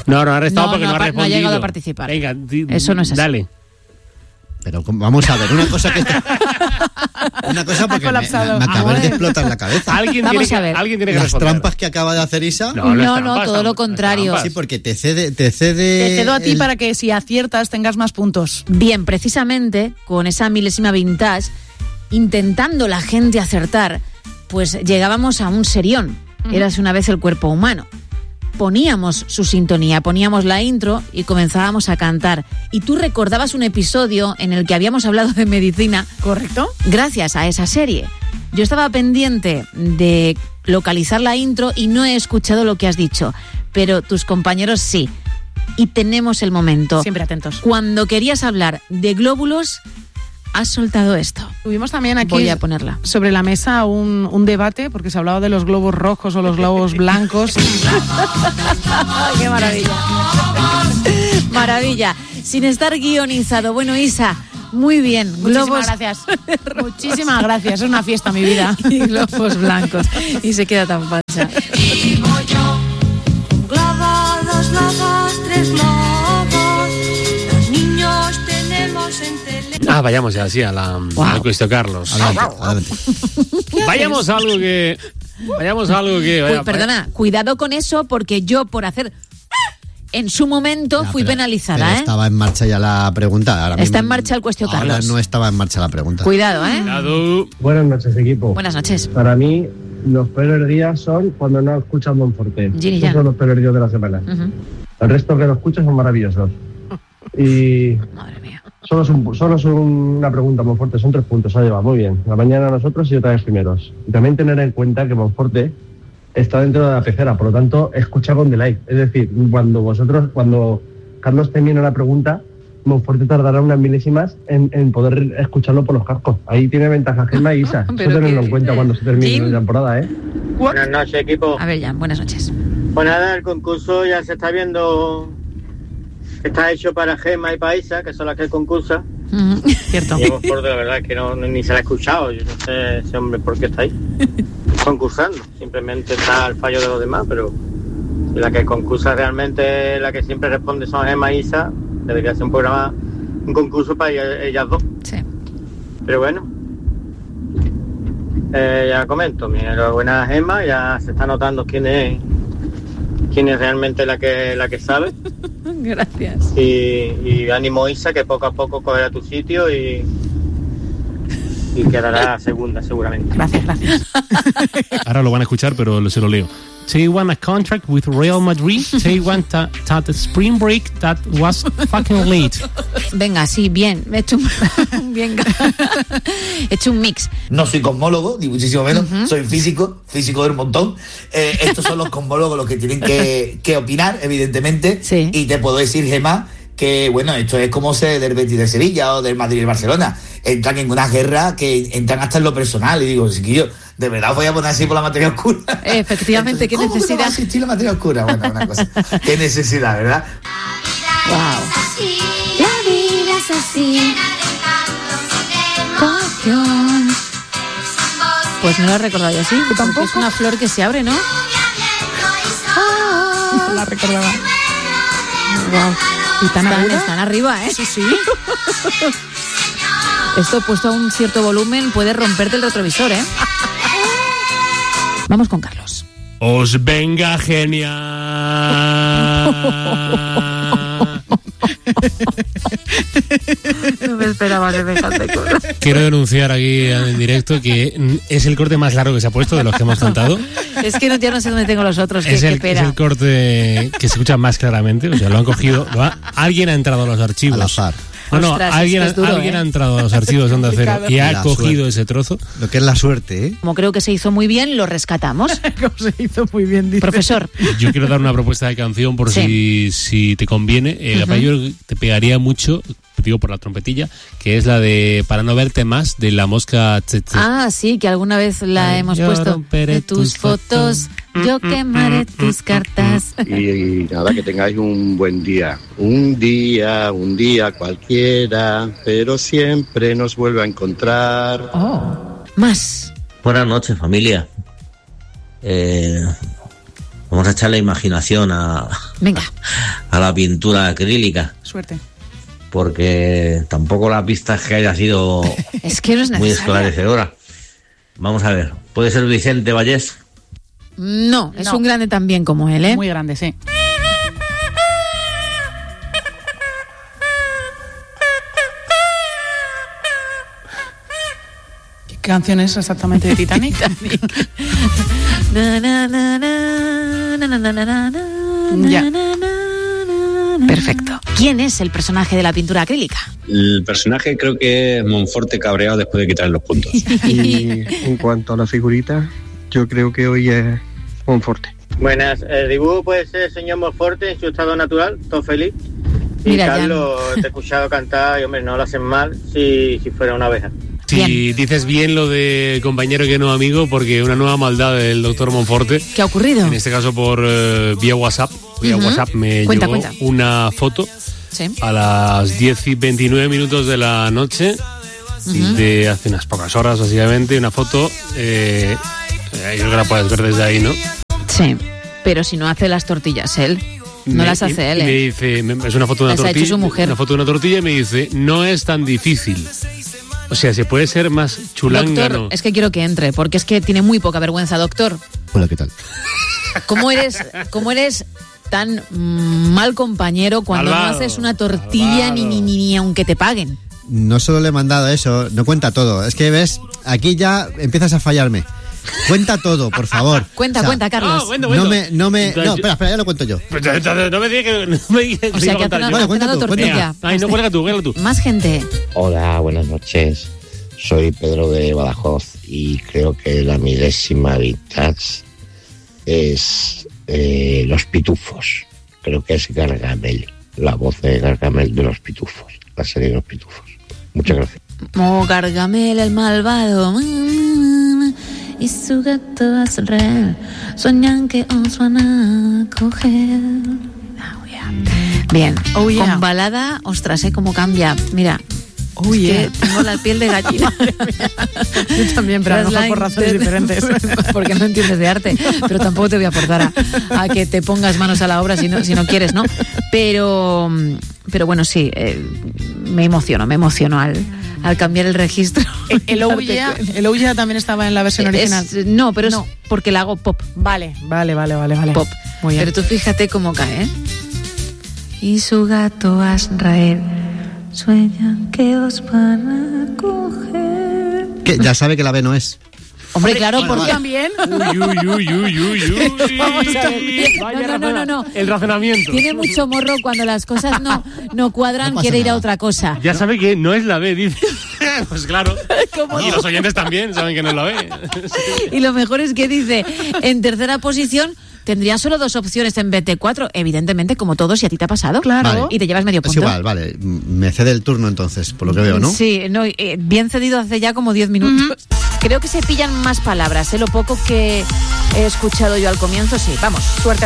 No ha restado porque no ha respondido. No ha llegado a participar. Venga, eso no es así. Dale. Pero vamos a ver, una cosa porque me acaba de explotar la cabeza. Alguien tiene que responder. Las trampas que acaba de hacer Isa. No, todo lo contrario. Sí, porque te cede. Te cedo a ti para que si aciertas tengas más puntos. Bien, precisamente con esa milésima vintage, intentando la gente acertar, pues llegábamos a un serión. Érase una vez el cuerpo humano. Poníamos su sintonía, poníamos la intro y comenzábamos a cantar. Y tú recordabas un episodio en el que habíamos hablado de medicina. ¿Correcto? Gracias a esa serie. Yo estaba pendiente de localizar la intro y no he escuchado lo que has dicho, pero tus compañeros sí. Y tenemos el momento. Siempre atentos. Cuando querías hablar de glóbulos, has soltado esto. Tuvimos también aquí Voy a ponerla sobre la mesa un debate, porque se hablaba de los globos rojos o los globos blancos. ¡Qué maravilla! Maravilla. Sin estar guionizado. Bueno, Isa, muy bien. Muchísimas gracias. Muchísimas gracias. Es una fiesta, mi vida. Y globos blancos. Y se queda tan falsa. Globos, globos, 3 globos. Los niños tenemos en tele. Vayamos ya, sí, al cuestión Carlos. Adelante. Vayamos a algo que... Perdona, cuidado con eso, porque yo por hacer... En su momento fui penalizada, pero estaba en marcha ya la pregunta. Ahora está mismo, en marcha el cuestión Carlos. Ahora no estaba en marcha la pregunta. Cuidado, Cuidado. Buenas noches, equipo. Buenas noches. Para mí, los peores días son cuando no escuchas Monforte. Esos son los peores días de la semana. El resto que no escuchas son maravillosos. Y... Madre mía. Solo es una pregunta, Monforte. Son 3 puntos. Ha llevado muy bien. La mañana nosotros y otra vez primeros. Y también tener en cuenta que Monforte está dentro de la pecera, por lo tanto, escucha con delay. Es decir, cuando Carlos termine la pregunta, Monforte tardará unas milésimas en poder escucharlo por los cascos. Ahí tiene ventaja Gemma y Isa. Eso tenerlo en cuenta cuando se termine la temporada, ¿eh? Buenas noches, equipo. A ver, ya, buenas noches. Pues nada, el concurso ya se está viendo. Está hecho para Gemma y para Isa, que son las que concursan. Cierto. Y Monforte, la verdad es que ni se la ha escuchado. Yo no sé ese hombre por qué está ahí concursando. Simplemente está el fallo de los demás, pero la que concursa realmente, la que siempre responde son Gemma y Isa. Debería ser un concurso para ellas dos. Sí. Pero bueno, ya comento, mi enhorabuena a Gemma, ya se está notando quién es realmente la que sabe. Gracias. Y ánimo, Isa, que poco a poco cogerá tu sitio y quedará segunda seguramente. Gracias. Ahora lo van a escuchar, pero se lo leo. They want a contract with Real Madrid. They want that spring break that was fucking late. Venga, sí, bien. He hecho un mix. No soy cosmólogo, ni muchísimo menos. Soy físico del montón. Estos son los cosmólogos los que tienen que opinar, evidentemente. Sí. Y te puedo decir, Gemma, que bueno, esto es como ser del Betis de Sevilla o del Madrid y Barcelona. Entran en una guerra que entran hasta en lo personal. Y digo, chiquillo, ¿de verdad os voy a poner así por la materia oscura? Efectivamente. Entonces, ¿cómo qué necesidad? ¿Cómo va a existir la materia oscura? Bueno, una cosa. Qué necesidad, ¿verdad? Wow. La vida es así. Pues no lo he recordado yo así. ¿Tú tampoco? Es una flor que se abre, ¿no? La recordaba. Wow. ¿Y tan aguda? Están arriba, ¿eh? Sí. Esto puesto a un cierto volumen puede romperte el retrovisor, ¿eh? Vamos con Carlos. ¡Os venga, genial! No me esperaba semejante cosa. Quiero denunciar aquí en directo que es el corte más largo que se ha puesto de los que hemos cantado. Es que ya no sé dónde tengo los otros. Es el corte que se escucha más claramente. O sea, lo han cogido. Alguien ha entrado a los archivos. Al azar. Ostras, alguien es duro, ha entrado a los archivos de Onda Cero y ha cogido ese trozo. Lo que es la suerte, ¿eh? Como creo que se hizo muy bien, lo rescatamos. Como se hizo muy bien, dice. Profesor. Yo quiero dar una propuesta de canción por si te conviene. Yo te pegaría mucho, digo por la trompetilla, que es la de Para no verte más, de La Mosca Tsetse. Ah, sí, que alguna vez la hemos yo puesto. romperé De tus fotos, yo quemaré tus cartas. Y nada, que tengáis un buen día. Un día cualquiera, pero siempre nos vuelve a encontrar. Más. Buenas noches, familia. Vamos a echar la imaginación Venga. a la pintura acrílica, Suerte. porque tampoco la pista es que haya sido Es que no es muy necesario. esclarecedora. Vamos a ver, ¿puede ser Vicente Vallés? No, es No. un grande también como él, ¿eh? Muy grande, sí. ¿Qué canción es exactamente de Titanic? Na, na, na, na, na, na, na, na, na, Ya. na, na, na. Perfecto. ¿Quién es el personaje de la pintura acrílica? El personaje creo que es Monforte cabreado después de quitarle los puntos. Y en cuanto a la figurita, yo creo que hoy es Monforte. Buenas, el dibujo puede ser el señor Monforte en su estado natural, todo feliz. Y Mira, Carlos, te he escuchado cantar y hombre, no lo hacen mal si fuera una abeja. Si dices bien lo de compañero que no amigo, porque una nueva maldad del doctor Monforte, ¿Qué ha ocurrido? en este caso por vía WhatsApp, me Cuenta, llegó cuenta. una foto Sí. a las 10:29 de la noche, de hace unas pocas horas básicamente, una foto, yo creo que la puedes ver desde ahí, ¿no? Sí, pero si no hace las tortillas él, no las hace él, y me ¿eh? dice, es una foto de una Las ha hecho tortilla, su mujer. una foto de una tortilla y me dice, no es tan difícil. O sea, se puede ser más chulángano. Doctor, es que quiero que entre, porque es que tiene muy poca vergüenza, doctor. Hola, ¿qué tal? ¿Cómo eres tan mal compañero cuando Malvado, no haces una tortilla ni aunque te paguen? No solo le he mandado eso, no cuenta todo. Es que ves, aquí ya empiezas a fallarme. Cuenta todo, por favor. Cuenta, O sea, cuenta, Carlos. No, espera, ya lo cuento yo. Pues entonces, no me digas que no me digas O sea, que contar hace yo. una cuenta tú, tortilla. Ay, no, cuelga tú. Más gente. Hola, buenas noches. Soy Pedro de Badajoz y creo que la milésima vintage es Los Pitufos. Creo que es Gargamel, la voz de Gargamel de Los Pitufos, la serie de Los Pitufos. Muchas gracias. Oh, Gargamel el malvado. Y su gato azul. Soñan que os van a coger. Oh, yeah. Bien, Oh, yeah. con balada, ostras, cómo cambia. Mira. Oh, es yeah. que tengo la piel de gallina. Yo también, pero a lo mejor por razones diferentes. Porque no entiendes de arte. Pero tampoco te voy a forzar a que te pongas manos a la obra si no quieres, ¿no? Pero bueno, sí, me emociono al cambiar el registro. El Oh Yeah también estaba en la versión original. No, pero es porque la hago pop. Vale. Pop. Muy bien. Pero tú fíjate cómo cae, ¿eh? Y su gato Azrael sueñan que os van a coger. Que ya sabe que la B no es. Hombre, claro, bueno, porque vale. también. Uy. Vamos a ver. Vaya No. El razonamiento. Tiene mucho morro cuando las cosas no cuadran, No pasa quiere ir a nada. otra cosa. Ya sabe que no es la B, dice. Pues claro. Y los oyentes también saben que no es la B. Y lo mejor es que dice, en tercera posición tendría solo 2 opciones en vez de 4. Evidentemente, como todos, y a ti te ha pasado. Claro. Vale. Y te llevas medio Es punto. igual, vale. Me cede el turno entonces, por lo que veo, ¿no? Sí, no, bien cedido hace ya como 10 minutos. Creo que se pillan más palabras, lo poco que he escuchado yo al comienzo, sí. Vamos, suerte.